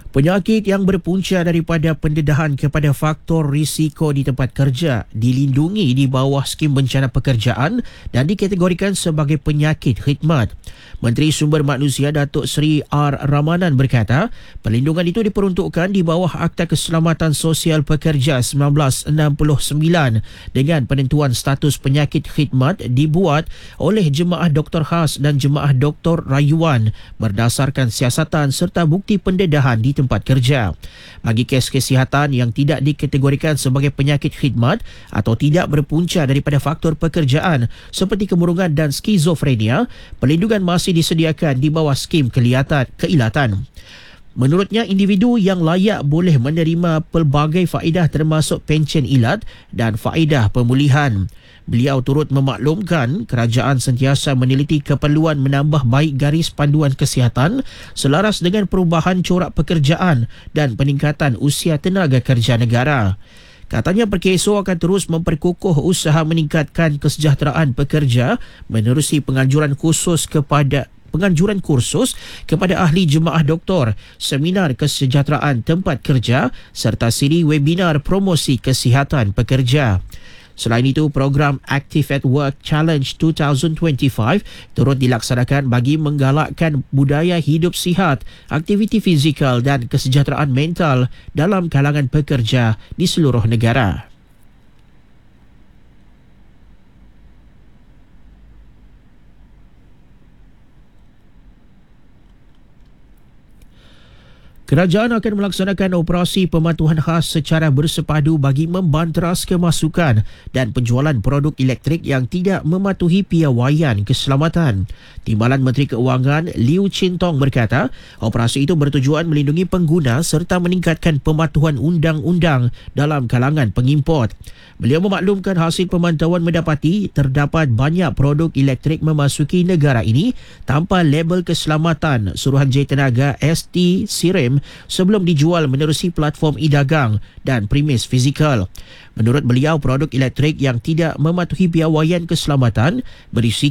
Penyakit yang berpunca daripada pendedahan kepada faktor risiko di tempat kerja dilindungi di bawah skim bencana pekerjaan dan dikategorikan sebagai penyakit khidmat. Menteri Sumber Manusia Datuk Seri R. Ramanan berkata, perlindungan itu diperuntukkan di bawah Akta Keselamatan Sosial Pekerja 1969 dengan penentuan status penyakit khidmat dibuat oleh Jemaah Doktor Khas dan Jemaah Doktor Rayuan berdasarkan siasatan serta bukti pendedahan di tempat kerja. Bagi kes kesihatan yang tidak dikategorikan sebagai penyakit khidmat atau tidak berpunca daripada faktor pekerjaan seperti kemurungan dan skizofrenia, perlindungan masih disediakan di bawah skim keilatan. Menurutnya, individu yang layak boleh menerima pelbagai faedah termasuk pencen ilat dan faedah pemulihan. Beliau turut memaklumkan kerajaan sentiasa meneliti keperluan menambah baik garis panduan kesihatan selaras dengan perubahan corak pekerjaan dan peningkatan usia tenaga kerja negara. Katanya PKSO akan terus memperkukuh usaha meningkatkan kesejahteraan pekerja menerusi penganjuran kursus kepada ahli jemaah doktor, seminar kesejahteraan tempat kerja serta siri webinar promosi kesihatan pekerja. Selain itu, program Active at Work Challenge 2025 turut dilaksanakan bagi menggalakkan budaya hidup sihat, aktiviti fizikal dan kesejahteraan mental dalam kalangan pekerja di seluruh negara. Kerajaan akan melaksanakan operasi pematuhan khas secara bersepadu bagi membanteras kemasukan dan penjualan produk elektrik yang tidak mematuhi piawaian keselamatan. Timbalan Menteri Keuangan Liu Chin Tong berkata, operasi itu bertujuan melindungi pengguna serta meningkatkan pematuhan undang-undang dalam kalangan pengimport. Beliau memaklumkan hasil pemantauan mendapati terdapat banyak produk elektrik memasuki negara ini tanpa label keselamatan Suruhanjaya Tenaga ST Sirim sebelum dijual menerusi platform e-dagang dan premis fizikal. Menurut beliau, produk elektrik yang tidak mematuhi piawaian keselamatan berisiko